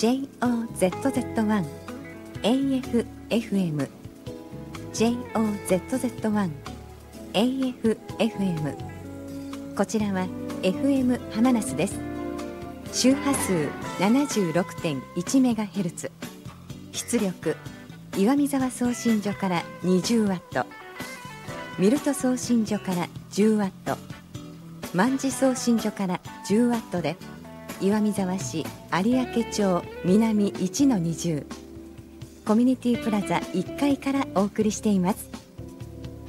JOZZ1 AFFM JOZZ1 AFFM こちらは FM ハマナスです。周波数 76.1MHz、 出力岩見沢送信所から 20W、 ミルト送信所から 10W、 万事送信所から 10W で岩見沢市有明町南 1-20 コミュニティプラザ1階からお送りしています。